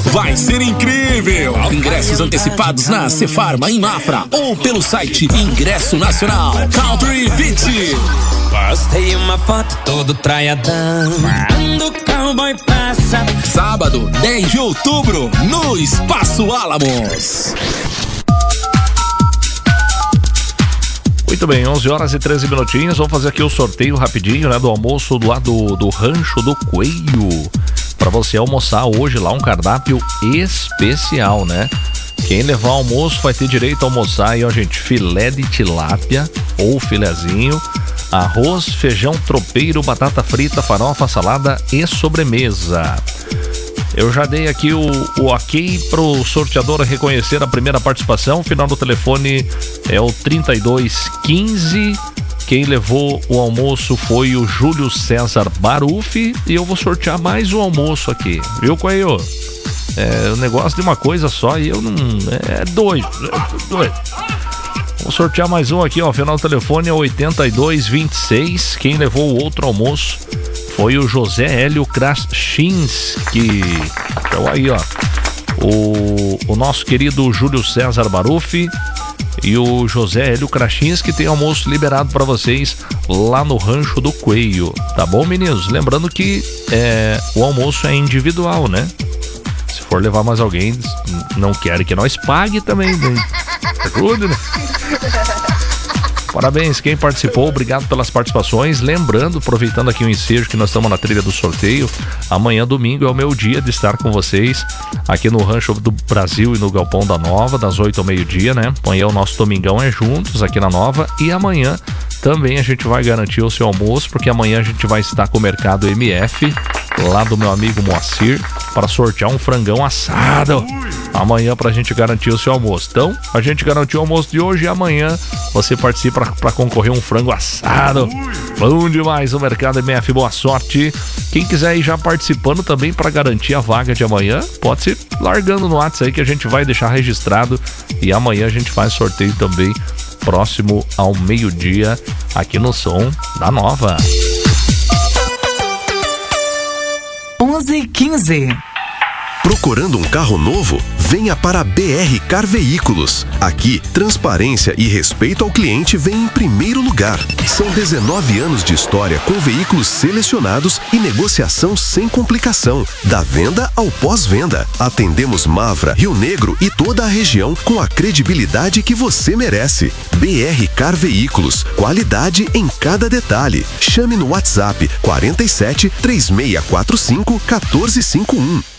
vai ser incrível. Ingressos antecipados na Cefarma, em Mafra ou pelo site Ingresso Nacional. Country Beat. Postei uma foto todo traiadão, quando o cowboy passa. Sábado, 10 de outubro, no Espaço Álamos. Muito bem, 11 horas e 13 minutinhos. Vamos fazer aqui o sorteio rapidinho, né, do almoço lá do Rancho do Coelho. Para você almoçar hoje lá, um cardápio especial, né? Quem levar almoço vai ter direito a almoçar aí, ó, gente, filé de tilápia ou filezinho, arroz, feijão tropeiro, batata frita, farofa, salada e sobremesa. Eu já dei aqui o ok pro sorteador reconhecer a primeira participação. O final do telefone é o 3215. Quem levou o almoço foi o Júlio César Baruffi. E eu vou sortear mais um almoço aqui. Viu, Coelho? É o negócio de uma coisa só e eu não... É doido. Vou sortear mais um aqui, ó. O final do telefone é 8226. Quem levou o outro almoço foi o José Hélio Krasinski. Então aí, ó, o nosso querido Júlio César Baruffi e o José Hélio Krasinski tem almoço liberado para vocês lá no Rancho do Coelho. Tá bom, meninos? Lembrando que o almoço é individual, né? Se for levar mais alguém, não quer que nós pague também, né? Ajude, né? Parabéns, quem participou, obrigado pelas participações. Lembrando, aproveitando aqui o ensejo que nós estamos na trilha do sorteio, amanhã domingo é o meu dia de estar com vocês aqui no Rancho do Brasil e no Galpão da Nova, das 8 ao meio-dia, né? Amanhã o nosso domingão é juntos aqui na Nova e amanhã também a gente vai garantir o seu almoço, porque amanhã a gente vai estar com o Mercado MF, lá do meu amigo Moacir, para sortear um frangão assado amanhã pra gente garantir o seu almoço. Então, a gente garantiu o almoço de hoje e amanhã você participa para concorrer um frango assado. Bom demais o Mercado MF, boa sorte. Quem quiser ir já participando também para garantir a vaga de amanhã, pode ser largando no WhatsApp aí que a gente vai deixar registrado e amanhã a gente faz sorteio também próximo ao meio-dia aqui no Som da Nova. 11h15. Procurando um carro novo? Venha para a BR Car Veículos. Aqui, transparência e respeito ao cliente vem em primeiro lugar. São 19 anos de história com veículos selecionados e negociação sem complicação, da venda ao pós-venda. Atendemos Mafra, Rio Negro e toda a região com a credibilidade que você merece. BR Car Veículos, qualidade em cada detalhe. Chame no WhatsApp 47 3645 1451.